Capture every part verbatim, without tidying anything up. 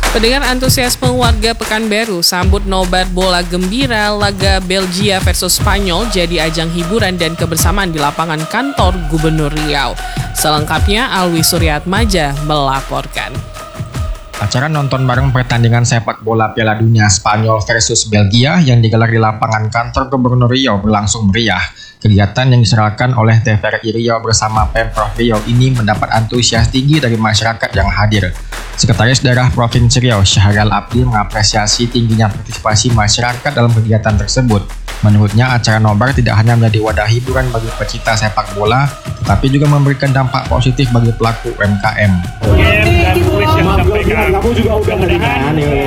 Dengan antusiasme warga Pekanbaru sambut nobar bola gembira laga Belgia versus Spanyol jadi ajang hiburan dan kebersamaan di lapangan kantor Gubernur Riau. Selengkapnya Alwi Suryatmaja melaporkan. Acara nonton bareng pertandingan sepak bola Piala Dunia Spanyol versus Belgia yang digelar di lapangan kantor Gubernur Riau berlangsung meriah. Kegiatan yang diserahkan oleh T V R I Riau bersama Pemprov Riau ini mendapat antusias tinggi dari masyarakat yang hadir. Sekretaris Daerah Provinsi Riau, Syahral Abdi, mengapresiasi tingginya partisipasi masyarakat dalam kegiatan tersebut. Menurutnya, acara nobar tidak hanya menjadi wadah hiburan bagi pecinta sepak bola, tetapi juga memberikan dampak positif bagi pelaku U M K M. Game dan kuis yang disampaikan, mudah-mudahan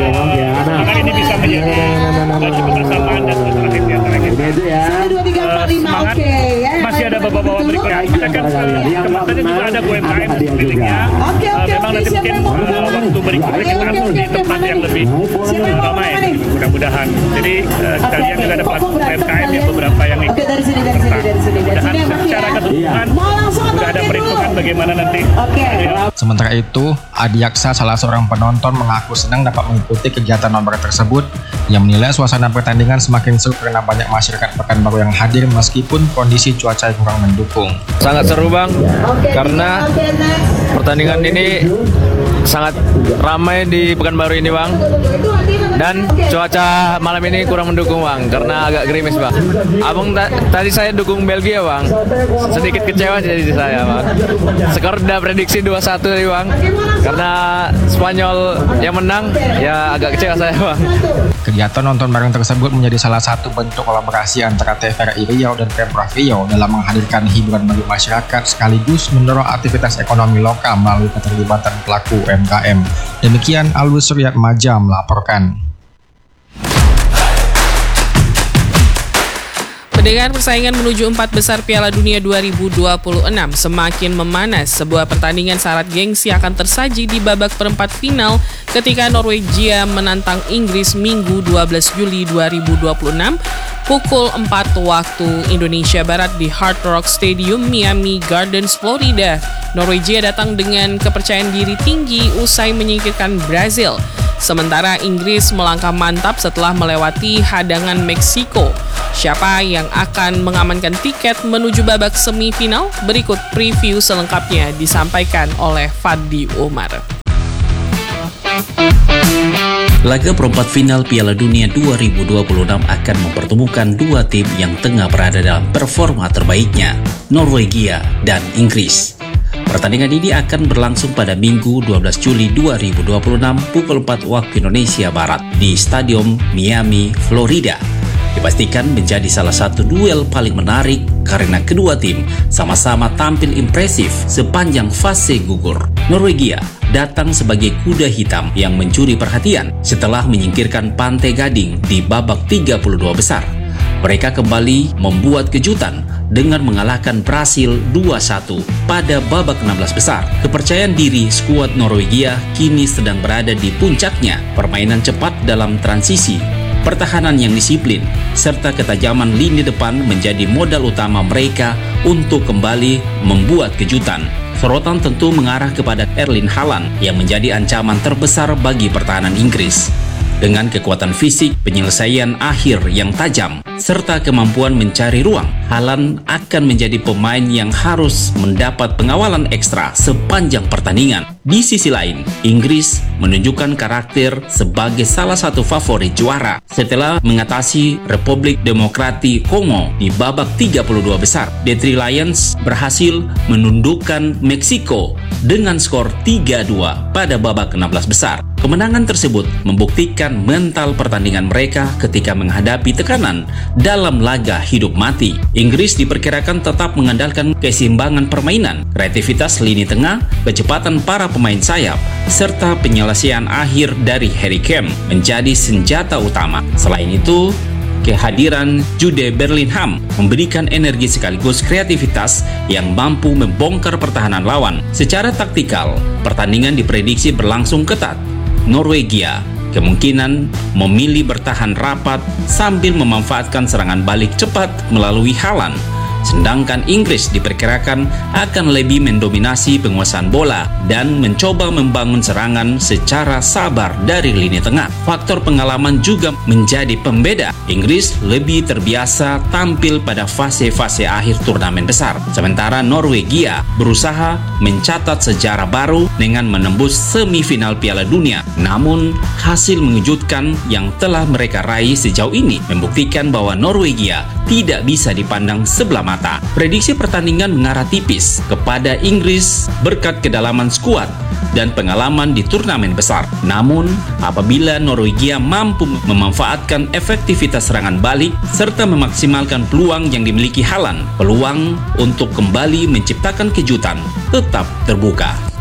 akan ini bisa menjadi baju kebersamaan dan silaturahmi di antara kita. Semangat, masih ada bapak-bapak berikutnya. Kita kan tempatnya juga ada U M K M di sekelilingnya. Memang nanti mungkin waktu berikutnya kita atur di tempat yang lebih ramai, mudah-mudahan. Jadi kita lihat juga ada pelaku U M K M yang beberapa yang ikut serta. Mudah-mudahan secara keseluruhan sudah ada perhitungan bagaimana nanti. Sementara itu, Adiaksa, salah seorang penonton, mengaku senang dapat mengikuti kegiatan nobar tersebut. Ia menilai suasana pertandingan semakin seru karena banyak masyarakat Pekanbaru yang hadir meskipun kondisi cuaca yang kurang mendukung. Sangat seru bang, karena pertandingan ini sangat ramai di Pekanbaru ini bang. Dan cuaca malam ini kurang mendukung bang, karena agak gerimis bang. Abang ta tadi saya dukung Belgia bang, sedikit kecewa jadi saya bang. Skor udah prediksi dua satu tadi bang, karena Spanyol yang menang, ya agak kecewa saya bang. Kegiatan nonton bareng tersebut menjadi salah satu bentuk kolaborasi antara T V R I Riau dan Pemprov Riau dalam menghadirkan hiburan bagi masyarakat sekaligus mendorong aktivitas ekonomi lokal melalui keterlibatan pelaku U M K M. Demikian Alwi Suryatmaja melaporkan. Dengan persaingan menuju empat besar Piala Dunia dua ribu dua puluh enam semakin memanas, sebuah pertandingan syarat gengsi akan tersaji di babak perempat final ketika Norwegia menantang Inggris Minggu dua belas Juli dua ribu dua puluh enam pukul empat waktu Indonesia Barat di Hard Rock Stadium, Miami Gardens, Florida. Norwegia datang dengan kepercayaan diri tinggi usai menyingkirkan Brazil. Sementara Inggris melangkah mantap setelah melewati hadangan Meksiko. Siapa yang akan mengamankan tiket menuju babak semifinal? Berikut preview selengkapnya disampaikan oleh Fadli Umar. Laga perempat final Piala Dunia dua ribu dua puluh enam akan mempertemukan dua tim yang tengah berada dalam performa terbaiknya, Norwegia dan Inggris. Pertandingan ini akan berlangsung pada Minggu dua belas Juli dua ribu dua puluh enam pukul empat waktu Indonesia Barat di Stadion Miami, Florida. Dipastikan menjadi salah satu duel paling menarik karena kedua tim sama-sama tampil impresif sepanjang fase gugur. Norwegia datang sebagai kuda hitam yang mencuri perhatian setelah menyingkirkan Pantai Gading di babak tiga puluh dua besar. Mereka kembali membuat kejutan dengan mengalahkan Brasil dua satu pada babak enam belas besar. Kepercayaan diri skuad Norwegia kini sedang berada di puncaknya. Permainan cepat dalam transisi, pertahanan yang disiplin, serta ketajaman lini depan menjadi modal utama mereka untuk kembali membuat kejutan. Sorotan tentu mengarah kepada Erling Haaland yang menjadi ancaman terbesar bagi pertahanan Inggris. Dengan kekuatan fisik, penyelesaian akhir yang tajam, serta kemampuan mencari ruang, Haaland akan menjadi pemain yang harus mendapat pengawalan ekstra sepanjang pertandingan. Di sisi lain, Inggris menunjukkan karakter sebagai salah satu favorit juara setelah mengatasi Republik Demokratik Kongo di babak tiga puluh dua besar. The Three Lions berhasil menundukkan Meksiko dengan skor tiga dua pada babak enam belas besar. Kemenangan tersebut membuktikan mental pertandingan mereka ketika menghadapi tekanan dalam laga hidup mati. Inggris diperkirakan tetap mengandalkan keseimbangan permainan, kreativitas lini tengah, kecepatan para pemain sayap, serta penyelesaian akhir dari Harry Kane menjadi senjata utama. Selain itu, kehadiran Jude Bellingham memberikan energi sekaligus kreativitas yang mampu membongkar pertahanan lawan. Secara taktikal, pertandingan diprediksi berlangsung ketat. Norwegia kemungkinan memilih bertahan rapat sambil memanfaatkan serangan balik cepat melalui Haaland. sedangkan Inggris diperkirakan akan lebih mendominasi penguasaan bola dan mencoba membangun serangan secara sabar dari lini tengah. Faktor pengalaman juga menjadi pembeda. Inggris lebih terbiasa tampil pada fase-fase akhir turnamen besar, sementara Norwegia berusaha mencatat sejarah baru dengan menembus semifinal Piala Dunia. Namun, hasil mengejutkan yang telah mereka raih sejauh ini membuktikan bahwa Norwegia tidak bisa dipandang sebelah mata. Prediksi pertandingan mengarah tipis kepada Inggris berkat kedalaman skuad dan pengalaman di turnamen besar. Namun, apabila Norwegia mampu memanfaatkan efektivitas serangan balik serta memaksimalkan peluang yang dimiliki Haaland, peluang untuk kembali menciptakan kejutan tetap terbuka.